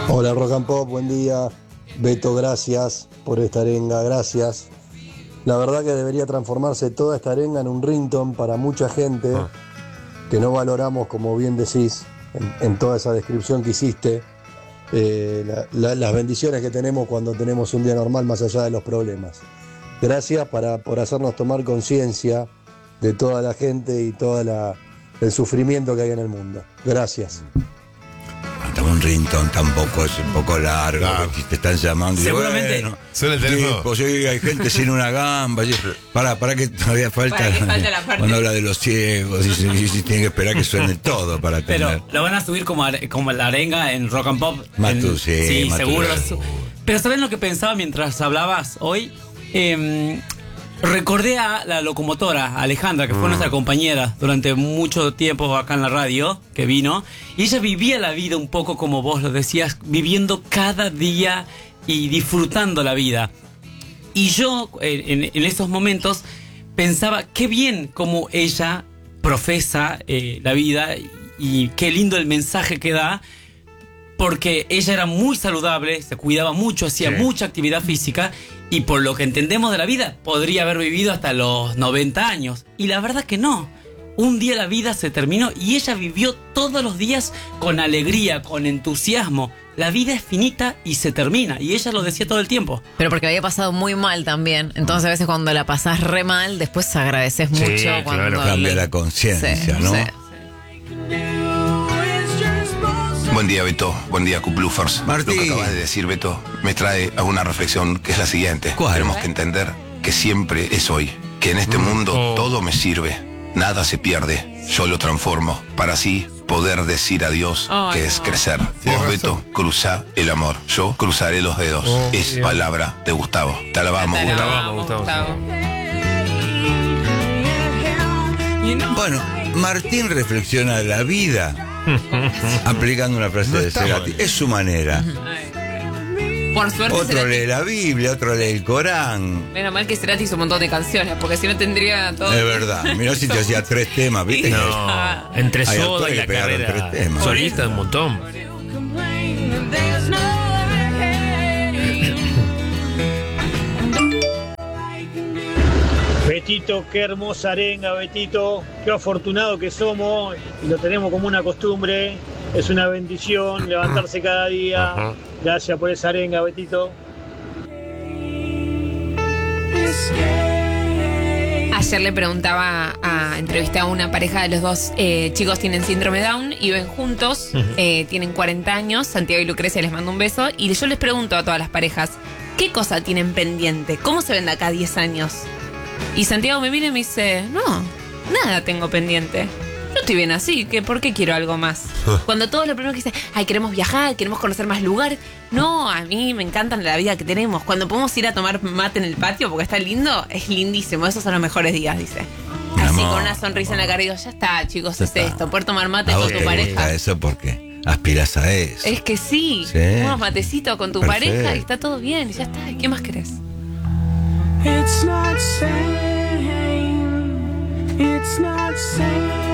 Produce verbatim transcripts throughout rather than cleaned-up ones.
Hola Rock and Pop, buen día. Beto, gracias por esta arenga, gracias. La verdad que debería transformarse toda esta arenga en un ringtone para mucha gente Ah. que no valoramos, como bien decís, en, en toda esa descripción que hiciste, eh, la- la- las bendiciones que tenemos cuando tenemos un día normal más allá de los problemas. Gracias para, por hacernos tomar conciencia de toda la gente y todo el sufrimiento que hay en el mundo. Gracias. Un ringtone tampoco es un poco largo, Claro. que te están llamando. y Seguramente. bueno, Suena el teléfono. tipo, sí, hay gente sin una gamba. y- Para, para que todavía falta. Para que falte la parte. Cuando habla de los ciegos, y, y- y tiene que esperar que suene todo para tener. Pero lo van a subir como, are- como la arenga en Rock and Pop. Matu, En- sí, sí, Matu, seguro. seguro. Pero ¿saben lo que pensaba mientras hablabas hoy? Eh, recordé a la locomotora, Alejandra, que fue nuestra compañera durante mucho tiempo acá en la radio, que vino. Y ella vivía la vida un poco como vos lo decías, viviendo cada día y disfrutando la vida. Y yo, eh, en, en esos momentos, pensaba qué bien como ella profesa eh, la vida y qué lindo el mensaje que da, porque ella era muy saludable, se cuidaba mucho, hacía Sí. mucha actividad física y por lo que entendemos de la vida, podría haber vivido hasta los noventa años. Y la verdad que no. Un día la vida se terminó y ella vivió todos los días con alegría, con entusiasmo. La vida es finita y se termina. Y ella lo decía todo el tiempo. Pero porque había pasado muy mal también. Entonces a veces cuando la pasás re mal, después agradeces Sí, mucho claro. cuando... Cambia le- la conciencia, Sí, ¿no? sí. Buen día, Beto. Buen día, Cuplufers. Martín. Lo que acabas de decir, Beto, me trae a una reflexión que es la siguiente. ¿Cuál? Tenemos que entender que siempre es hoy. Que en este mundo Oh. todo me sirve. Nada se pierde. Yo lo transformo para así poder decir a Dios Ay, que es no. crecer. Tienes Vos, razón. Beto, cruzá el amor. Yo cruzaré los dedos. Oh, es bien. palabra de Gustavo. Te alabamos, Te Gustavo. vamos, Gustavo. Bueno, Martín reflexiona la vida aplicando una frase No de está Cerati. mal. Es su manera. Por suerte Otro Cerati- lee la Biblia, otro lee el Corán. Menos mal que Cerati hizo un montón de canciones, porque si no tendría todo... Es verdad. Mirá si te hacía tres temas, ¿viste? No, entre Hay Soda autores y la que pegaron carrera tres temas. solista un montón. Betito, qué hermosa arenga, Betito. Qué afortunado que somos y lo tenemos como una costumbre. Es una bendición levantarse cada día. Ajá. Gracias por esa arenga, Betito. Ayer le preguntaba, a, entrevisté a una pareja de los dos eh, chicos tienen síndrome Down y ven juntos, eh, tienen cuarenta años, Santiago y Lucrecia les mando un beso, y yo les pregunto a todas las parejas, ¿qué cosa tienen pendiente? ¿Cómo se ven de acá a diez años? Y Santiago me mira y me dice, no, nada tengo pendiente. Yo estoy bien así, que ¿por qué quiero algo más? Cuando todos lo primero que dicen, ay, queremos viajar, queremos conocer más lugares. No, a mí me encanta la vida que tenemos. Cuando podemos ir a tomar mate en el patio porque está lindo, es lindísimo. Esos son los mejores días, dice. Mi Así amor. con una sonrisa en la cara y digo, ya está, chicos, Ya es está. esto. Poder tomar mate ¿A con vos tu te pareja. gusta eso porque aspiras a eso? Es que sí, Sí. unos matecitos con tu Perfecto. pareja y está todo bien, y ya está. ¿Qué más querés? It's not sane. It's not sane.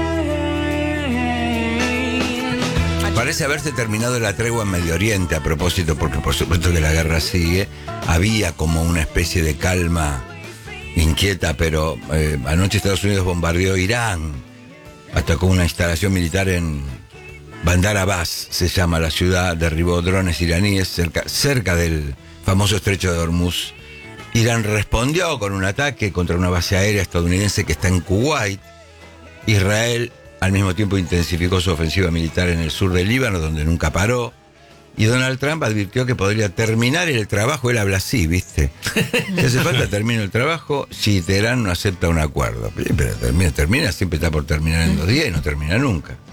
Parece haberse terminado la tregua en Medio Oriente a propósito, porque por supuesto que la guerra sigue. Había como una especie de calma inquieta, pero eh, anoche Estados Unidos bombardeó Irán, atacó una instalación militar en Bandar Abbas, se llama la ciudad, derribó drones iraníes cerca, cerca del famoso estrecho de Hormuz. Irán respondió con un ataque contra una base aérea estadounidense que está en Kuwait. Israel al mismo tiempo intensificó su ofensiva militar en el sur del Líbano, donde nunca paró. Y Donald Trump advirtió que podría terminar el trabajo. Él habla así, ¿viste? Si hace falta, termino el trabajo si Teherán no acepta un acuerdo. Pero termina, termina, siempre está por terminar en dos días y no termina nunca.